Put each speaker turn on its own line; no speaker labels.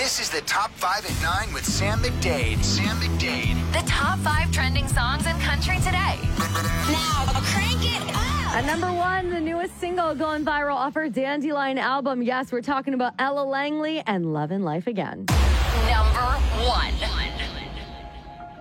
This is the Top 5 at 9 with Sam McDade. Sam McDade.
The top 5 trending songs in country today.
Now, crank it up.
At number 1, the newest single going viral off her Dandelion album. Yes, we're talking about Ella Langley and Lovin' Life Again.
Number 1.